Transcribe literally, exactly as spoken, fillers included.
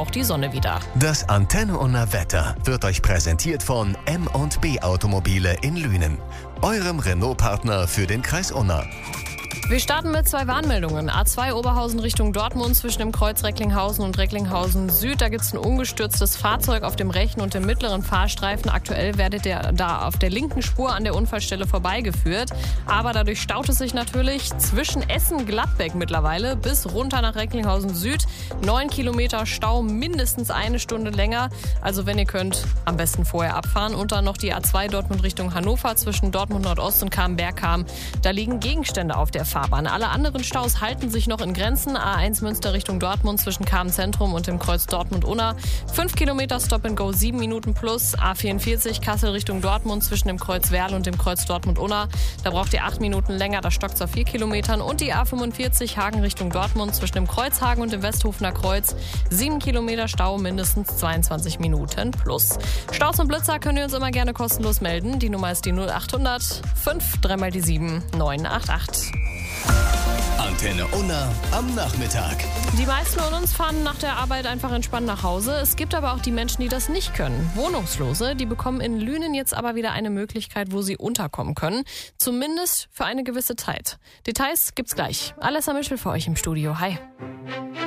auch die Sonne wieder. Das Antenne Unna Wetter wird euch präsentiert von M und B Automobile in Lünen, eurem Renault-Partner für den Kreis Unna. Wir starten mit zwei Warnmeldungen. A zwei Oberhausen Richtung Dortmund zwischen dem Kreuz Recklinghausen und Recklinghausen Süd. Da gibt es ein ungestürztes Fahrzeug auf dem rechten und dem mittleren Fahrstreifen. Aktuell werdet ihr da auf der linken Spur an der Unfallstelle vorbeigeführt. Aber dadurch staut es sich natürlich zwischen Essen-Gladbeck mittlerweile bis runter nach Recklinghausen Süd. Neun Kilometer Stau, mindestens eine Stunde länger. Also wenn ihr könnt, am besten vorher abfahren. Und dann noch die A zwei Dortmund Richtung Hannover zwischen Dortmund Nordost und Camberg-Kam. Da liegen Gegenstände auf der Fahrbahn. Alle anderen Staus halten sich noch in Grenzen. A eins Münster Richtung Dortmund zwischen Kam Zentrum und dem Kreuz Dortmund-Unna. fünf Kilometer Stop and Go, sieben Minuten plus. A vierundvierzig Kassel Richtung Dortmund zwischen dem Kreuz Werl und dem Kreuz Dortmund-Unna. Da braucht ihr acht Minuten länger, da stockt es auf vier Kilometern. Und die A fünfundvierzig Hagen Richtung Dortmund zwischen dem Kreuz Hagen und dem Westhofener Kreuz. sieben Kilometer Stau, mindestens zweiundzwanzig Minuten plus. Staus und Blitzer könnt ihr uns immer gerne kostenlos melden. Die Nummer ist die null achthundert fünf drei mal die sieben neun acht acht. Antenne Unna am Nachmittag. Die meisten von uns fahren nach der Arbeit einfach entspannt nach Hause. Es gibt aber auch die Menschen, die das nicht können. Wohnungslose, die bekommen in Lünen jetzt aber wieder eine Möglichkeit, wo sie unterkommen können. Zumindest für eine gewisse Zeit. Details gibt's gleich. Alessa Mischel für euch im Studio. Hi.